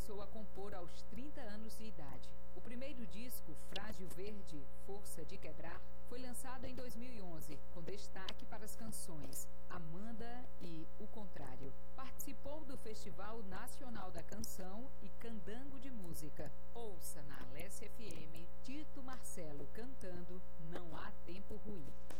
começou a compor aos 30 anos de idade. O primeiro disco, Frágil Verde, Força de Quebrar, foi lançado em 2011, com destaque para as canções Amanda e O Contrário. Participou do Festival Nacional da Canção e Candango de Música. Ouça na Alessia FM Tito Marcelo cantando Não Há Tempo Ruim.